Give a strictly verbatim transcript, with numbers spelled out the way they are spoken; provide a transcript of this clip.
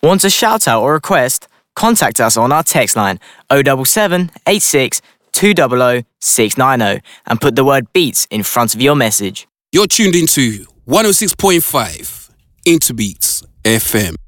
Want a shout out or request? Contact us on our text line oh seven seven, eight six, two zero zero, six nine zero and put the word beats in front of your message. You're tuned into one oh six point five Into Beats F M.